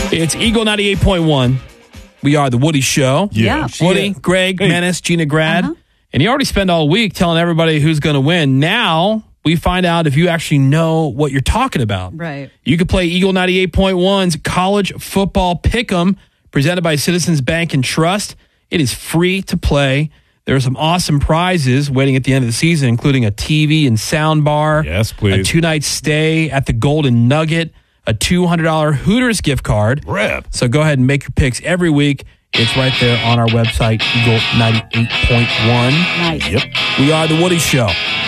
It's Eagle 98.1. We are the Woody Show. Yeah. Woody, Greg, Menace, Gina Grad. And you already spend all week telling everybody who's going to win. Now we find out if you actually know what you're talking about. Right. You could play Eagle 98.1's College Football Pick'em, presented by Citizens Bank and Trust. It is free to play. There are some awesome prizes waiting at the end of the season, including a TV and sound bar. Yes, please. A 2-night stay at the Golden Nugget. A $200 Hooters gift card. Rip. So go ahead and make your picks every week. It's right there on our website, Eagle 98.1. Nice. Yep. We are the Woody Show.